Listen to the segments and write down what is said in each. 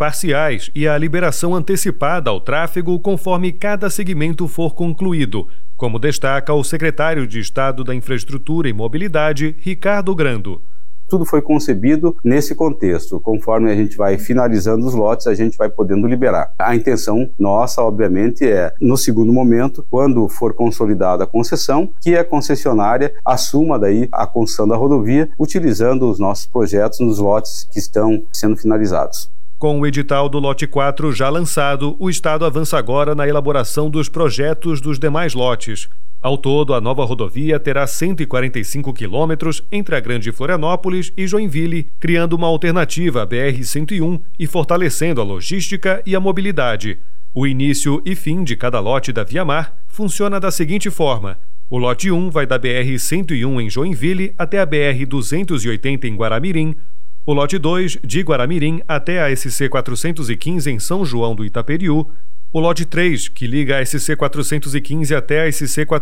parciais e a liberação antecipada ao tráfego conforme cada segmento for concluído, como destaca o secretário de Estado da Infraestrutura e Mobilidade, Ricardo Grando. Tudo foi concebido nesse contexto. Conforme a gente vai finalizando os lotes, a gente vai podendo liberar. A intenção nossa, obviamente, é, no segundo momento, quando for consolidada a concessão, que a concessionária assuma daí a construção da rodovia, utilizando os nossos projetos nos lotes que estão sendo finalizados. Com o edital do lote 4 já lançado, o Estado avança agora na elaboração dos projetos dos demais lotes. Ao todo, a nova rodovia terá 145 quilômetros entre a Grande Florianópolis e Joinville, criando uma alternativa à BR-101 e fortalecendo a logística e a mobilidade. O início e fim de cada lote da Via Mar funciona da seguinte forma. O lote 1 vai da BR-101 em Joinville até a BR-280 em Guaramirim, o lote 2 de Guaramirim até a SC-415 em São João do Itaperiú, o lote 3, que liga a SC-415 até a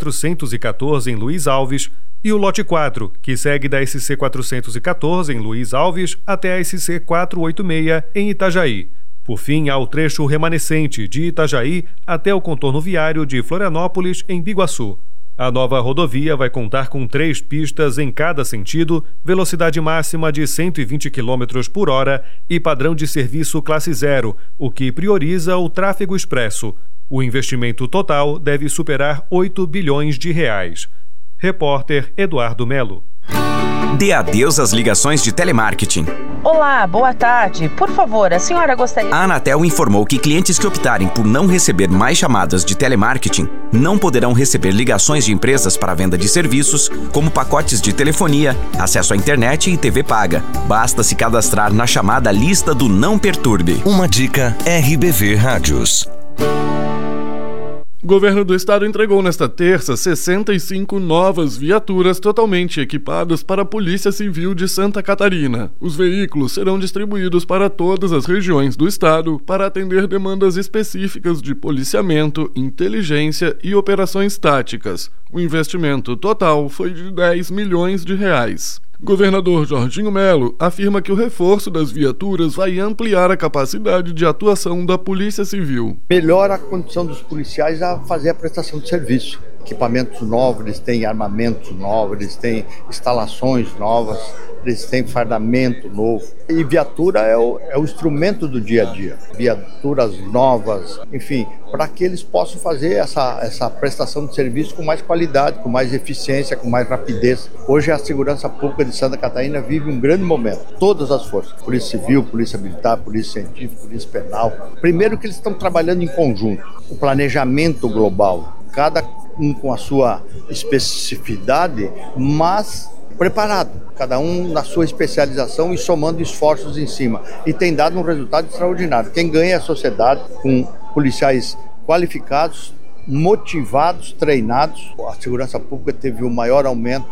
SC-414 em Luiz Alves, e o lote 4, que segue da SC-414 em Luiz Alves até a SC-486 em Itajaí. Por fim, há o trecho remanescente de Itajaí até o contorno viário de Florianópolis em Biguaçu. A nova rodovia vai contar com 3 pistas em cada sentido, velocidade máxima de 120 km por hora e padrão de serviço classe 0, o que prioriza o tráfego expresso. O investimento total deve superar 8 bilhões de reais. Repórter Eduardo Melo. Dê adeus às ligações de telemarketing. Olá, boa tarde. Por favor, a senhora gostaria... A Anatel informou que clientes que optarem por não receber mais chamadas de telemarketing não poderão receber ligações de empresas para venda de serviços, como pacotes de telefonia, acesso à internet e TV paga. Basta se cadastrar na chamada lista do Não Perturbe. Uma dica RBV Rádios. O governo do estado entregou nesta terça 65 novas viaturas totalmente equipadas para a Polícia Civil de Santa Catarina. Os veículos serão distribuídos para todas as regiões do estado para atender demandas específicas de policiamento, inteligência e operações táticas. O investimento total foi de 10 milhões de reais. O governador Jorginho Melo afirma que o reforço das viaturas vai ampliar a capacidade de atuação da Polícia Civil. Melhora a condição dos policiais a fazer a prestação de serviço. Equipamentos novos, eles têm armamentos novos, eles têm instalações novas, eles têm fardamento novo. E viatura é o instrumento do dia a dia. Viaturas novas, enfim, para que eles possam fazer essa prestação de serviço com mais qualidade, com mais eficiência, com mais rapidez. Hoje a segurança pública de Santa Catarina vive um grande momento. Todas as forças, Polícia Civil, Polícia Militar, Polícia Científica, Polícia Penal. Primeiro que eles estão trabalhando em conjunto. O planejamento global, cada um com a sua especificidade, mas preparado, cada um na sua especialização e somando esforços em cima. E tem dado um resultado extraordinário. Quem ganha é a sociedade, com policiais qualificados, motivados, treinados. A segurança pública teve o maior aumento,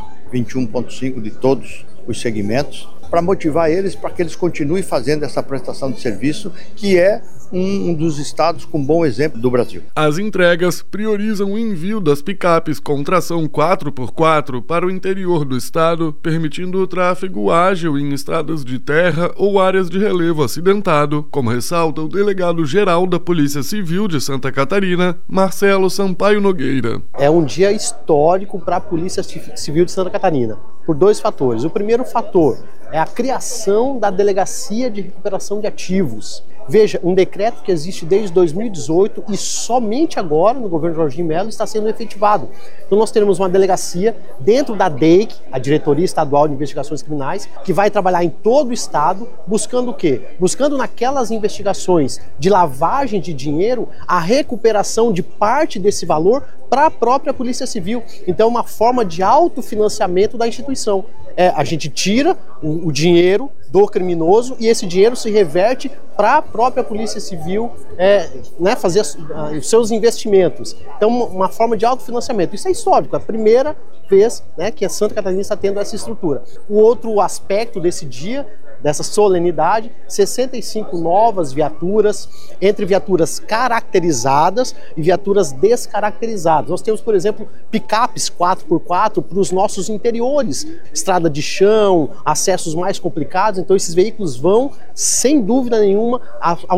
21,5% de todos os segmentos, para motivar eles, para que eles continuem fazendo essa prestação de serviço, que é um dos estados com bom exemplo do Brasil. As entregas priorizam o envio das picapes com tração 4x4 para o interior do estado, permitindo o tráfego ágil em estradas de terra ou áreas de relevo acidentado, como ressalta o delegado-geral da Polícia Civil de Santa Catarina, Marcelo Sampaio Nogueira. É um dia histórico para a Polícia Civil de Santa Catarina, por 2 fatores. O primeiro fator é a criação da Delegacia de Recuperação de Ativos. Veja, um decreto que existe desde 2018 e somente agora, no governo Jorginho Melo, está sendo efetivado. Então nós teremos uma delegacia dentro da DEIC, a Diretoria Estadual de Investigações Criminais, que vai trabalhar em todo o estado, buscando o quê? Buscando naquelas investigações de lavagem de dinheiro, a recuperação de parte desse valor para a própria Polícia Civil. Então é uma forma de autofinanciamento da instituição. A gente tira o dinheiro do criminoso e esse dinheiro se reverte para a própria Polícia Civil fazer os seus investimentos. Então, uma forma de autofinanciamento. Isso é histórico, é a primeira vez que a Santa Catarina está tendo essa estrutura. O outro aspecto desse dia, dessa solenidade, 65 novas viaturas, entre viaturas caracterizadas e viaturas descaracterizadas. Nós temos, por exemplo, picapes 4x4 para os nossos interiores, estrada de chão, acessos mais complicados. Então esses veículos vão, sem dúvida nenhuma,